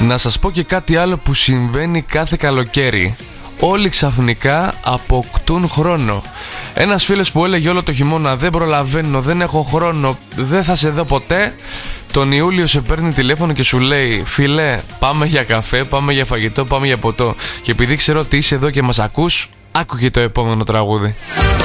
Να σας πω και κάτι άλλο που συμβαίνει κάθε καλοκαίρι. Όλοι ξαφνικά αποκτούν χρόνο. Ένας φίλος που έλεγε όλο το χειμώνα δεν προλαβαίνω, δεν έχω χρόνο, δεν θα σε δω ποτέ, τον Ιούλιο σε παίρνει τηλέφωνο και σου λέει φίλε, πάμε για καφέ, πάμε για φαγητό, πάμε για ποτό. Και επειδή ξέρω ότι είσαι εδώ και μας ακούς, άκου και το επόμενο τραγούδι.